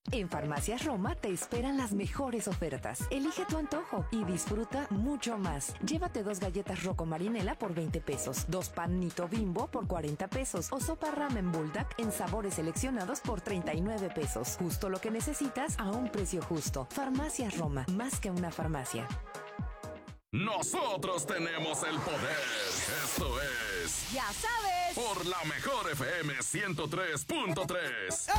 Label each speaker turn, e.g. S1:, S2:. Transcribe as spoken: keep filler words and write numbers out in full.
S1: En Farmacias Roma te esperan las mejores ofertas. Elige tu antojo y disfruta mucho más. Llévate dos galletas Rocco Marinela por veinte pesos, dos panito Bimbo por cuarenta pesos o sopa ramen Bulldog en sabores seleccionados por treinta y nueve pesos. Justo lo que necesitas a un precio justo. Farmacias Roma, más que una farmacia.
S2: Nosotros tenemos el poder. Esto es...
S3: Ya sabes.
S2: Por la mejor F M ciento tres punto tres.